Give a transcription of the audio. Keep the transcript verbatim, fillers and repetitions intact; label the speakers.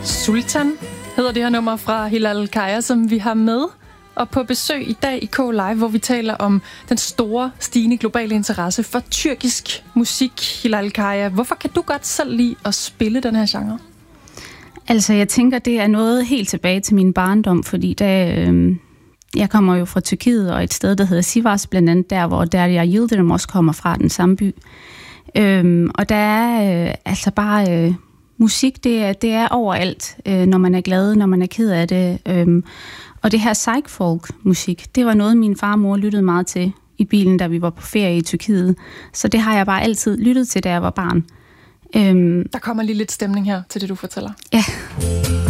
Speaker 1: Sultan hedder det her nummer fra Hilal Kaya, som vi har med. Og på besøg i dag i K-Live, hvor vi taler om den store, stigende globale interesse for tyrkisk musik. Hilal Kaya, hvorfor kan du godt selv lide at spille den her genre?
Speaker 2: Altså, jeg tænker, det er noget helt tilbage til min barndom, fordi da, øh, jeg kommer jo fra Tyrkiet, og et sted, der hedder Sivas, blandt andet der, hvor Derya Yildirim også kommer fra, den samme by. Øh, og der er øh, altså bare... Øh, musik, det er, det er overalt, øh, når man er glad, når man er ked af det. Øh, og det her psych-folk-musik, det var noget, min far og mor lyttede meget til i bilen, da vi var på ferie i Tyrkiet. Så det har jeg bare altid lyttet til, da jeg var barn. Øh,
Speaker 1: Der kommer lige lidt stemning her til det, du fortæller.
Speaker 2: Ja.